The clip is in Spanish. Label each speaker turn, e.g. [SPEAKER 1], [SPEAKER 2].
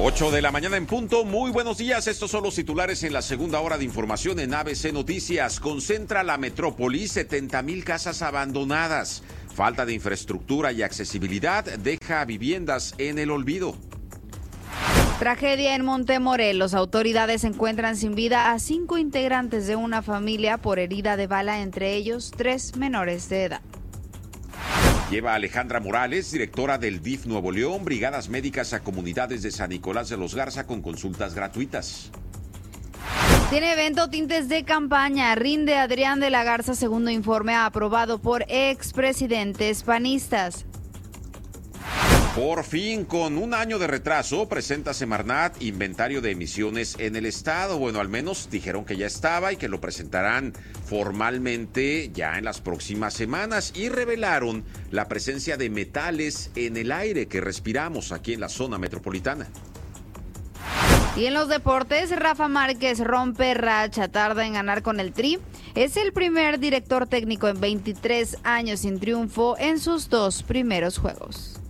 [SPEAKER 1] 8 de la mañana en punto. Muy buenos días. Estos son los titulares en la segunda hora de información en ABC Noticias. Concentra la metrópoli 70,000 casas abandonadas. Falta de infraestructura y accesibilidad deja viviendas en el olvido.
[SPEAKER 2] Tragedia en Montemorelos. Autoridades encuentran sin vida a 5 integrantes de una familia por herida de bala, entre ellos 3 menores de edad.
[SPEAKER 1] Lleva Alejandra Morales, directora del DIF Nuevo León, brigadas médicas a comunidades de San Nicolás de los Garza con consultas gratuitas.
[SPEAKER 2] Tiene evento Tintes de Campaña. Rinde Adrián de la Garza, segundo informe aprobado por expresidentes panistas.
[SPEAKER 1] Por fin, con un año de retraso, presenta Semarnat inventario de emisiones en el estado. Bueno, al menos dijeron que ya estaba y que lo presentarán formalmente ya en las próximas semanas. Y revelaron la presencia de metales en el aire que respiramos aquí en la zona metropolitana.
[SPEAKER 2] Y en los deportes, Rafa Márquez rompe racha, tarda en ganar con el Tri. Es el primer director técnico en 23 años sin triunfo en sus 2 primeros juegos.